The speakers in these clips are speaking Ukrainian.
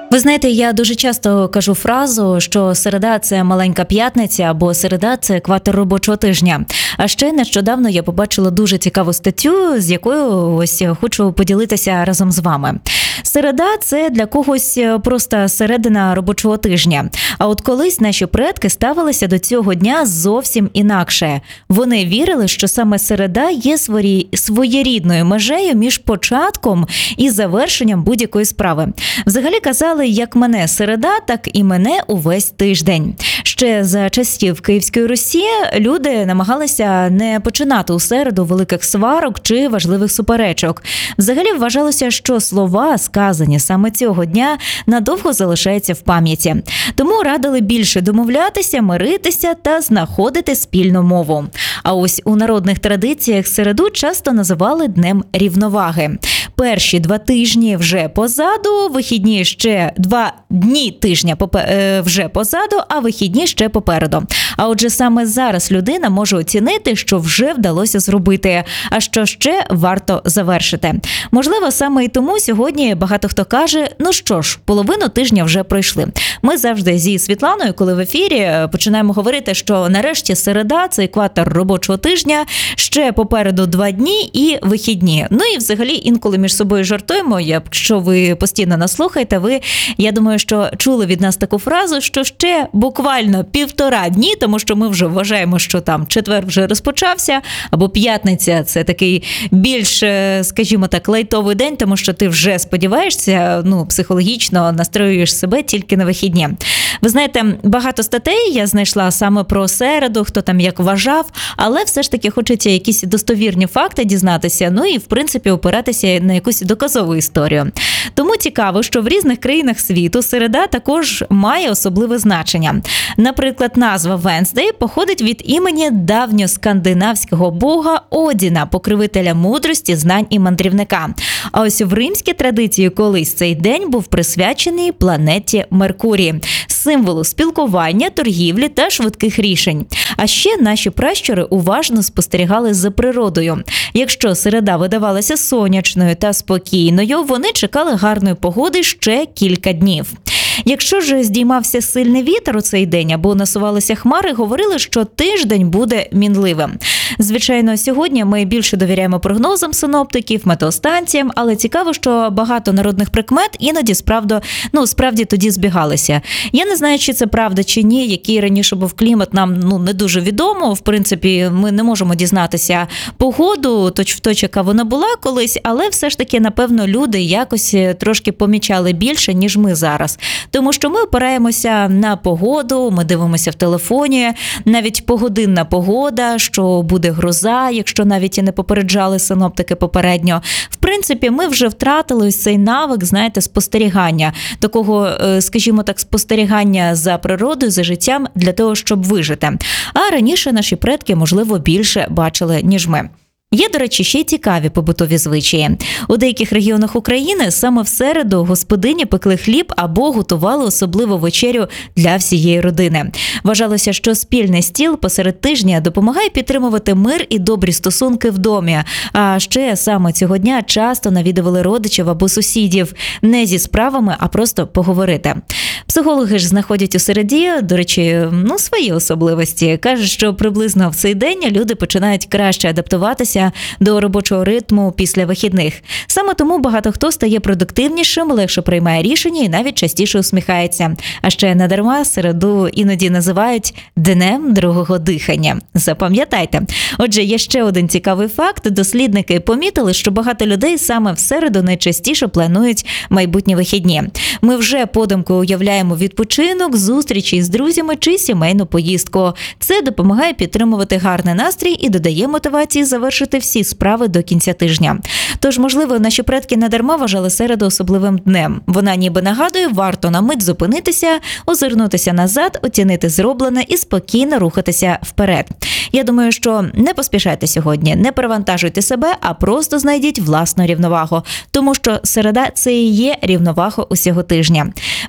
Ви знаєте, я дуже часто кажу фразу, що середа – це маленька п'ятниця, або середа – це екватор робочого тижня. А ще нещодавно я побачила дуже цікаву статтю, з якою ось хочу поділитися разом з вами. Середа – це для когось просто середина робочого тижня. А от колись наші предки ставилися до цього дня зовсім інакше. Вони вірили, що саме середа є своєрідною межею між початком і завершенням будь-якої справи. Взагалі казали, як мене середа, так і мене увесь тиждень. Ще за часів Київської Русі люди намагалися не починати у середу великих сварок чи важливих суперечок. Взагалі вважалося, що слова, сказані саме цього дня, надовго залишаються в пам'яті. Тому радили більше домовлятися, миритися та знаходити спільну мову. А ось у народних традиціях середу часто називали Днем рівноваги. Перші 2 тижні вже позаду, вихідні ще 2 дні тижня вже позаду, а вихідні ще попереду. А отже, саме зараз людина може оцінити, що вже вдалося зробити, а що ще варто завершити. Можливо, саме і тому сьогодні багато хто каже, ну що ж, половину тижня вже пройшли. Ми завжди зі Світланою, коли в ефірі, починаємо говорити, що нарешті середа – це екватор робочого тижня, ще попереду 2 дні і вихідні. Ну і взагалі інколи між собою жартуємо, якщо ви постійно нас слухаєте, я думаю, що чули від нас таку фразу, що ще буквально 1,5 дні, тому що ми вже вважаємо, що там четвер вже розпочався, або п'ятниця – це такий більш, скажімо так, лайтовий день, тому що ти вже сподіваєшся, психологічно настроюєш себе тільки на вихідні. Ви знаєте, багато статей я знайшла саме про середу, хто там як вважав, але все ж таки хочеться якісь достовірні факти дізнатися, і в принципі опиратися на якусь доказову історію. Тому цікаво, що в різних країнах світу середа також має особливе значення. Наприклад, назва Венсдей походить від імені давньоскандинавського бога Одіна, покровителя мудрості, знань і мандрівника. А ось в римській традиції колись цей день був присвячений планеті Меркурій, символу спілкування, торгівлі та швидких рішень. А ще наші пращури уважно спостерігали за природою. Якщо середа видавалася сонячною та спокійною, вони чекали гарної погоди ще кілька днів. Якщо ж здіймався сильний вітер у цей день або насувалися хмари, говорили, що тиждень буде мінливим. Звичайно, сьогодні ми більше довіряємо прогнозам синоптиків, метеостанціям, але цікаво, що багато народних прикмет іноді справді тоді збігалися. Я не знаю, чи це правда чи ні, який раніше був клімат, нам не дуже відомо. В принципі, ми не можемо дізнатися погоду, точ-в-точ, яка вона була колись, але все ж таки, напевно, люди якось трошки помічали більше, ніж ми зараз. Тому що ми опираємося на погоду, ми дивимося в телефоні, навіть погодинна погода, що буде гроза, якщо навіть і не попереджали синоптики попередньо. В принципі, ми вже втратили ось цей навик, спостерігання, такого, скажімо так, спостерігання за природою, за життям для того, щоб вижити. А раніше наші предки, можливо, більше бачили, ніж ми. Є, до речі, ще й цікаві побутові звичаї. У деяких регіонах України саме в середу господині пекли хліб або готували особливу вечерю для всієї родини. Вважалося, що спільний стіл посеред тижня допомагає підтримувати мир і добрі стосунки в домі. А ще саме цього дня часто навідували родичів або сусідів не зі справами, а просто поговорити. Психологи ж знаходять у середі, до речі, свої особливості. Кажуть, що приблизно в цей день люди починають краще адаптуватися до робочого ритму після вихідних. Саме тому багато хто стає продуктивнішим, легше приймає рішення і навіть частіше усміхається. А ще недарма середу іноді називають Днем другого дихання. Запам'ятайте. Отже, є ще один цікавий факт. Дослідники помітили, що багато людей саме в середу найчастіше планують майбутні вихідні. Ми вже подумки уявляємо відпочинок, зустрічі з друзями чи сімейну поїздку. Це допомагає підтримувати гарний настрій і додає мотивації завершити всі справи до кінця тижня. Тож, можливо, наші предки недарма вважали середу особливим днем. Вона ніби нагадує, варто на мить зупинитися, озирнутися назад, оцінити зроблене і спокійно рухатися вперед. Я думаю, що не поспішайте сьогодні, не перевантажуйте себе, а просто знайдіть власну рівновагу. Тому що середа – це і є рівновага усього тижня. Ви знаєте, якщо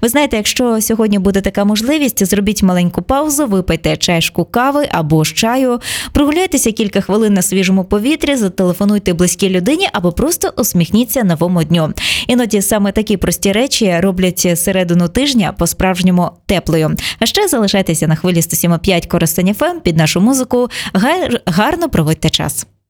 якщо сьогодні буде така можливість, зробіть маленьку паузу, випийте чашку кави або з чаю, прогуляйтеся кілька хвилин на свіжому повітрі, зателефонуйте близькій людині або просто усміхніться новому дню. Іноді саме такі прості речі роблять середину тижня по-справжньому теплою. А ще залишайтеся на хвилі 107.5 Коростень ФМ під нашу музику. Гарно проводьте час.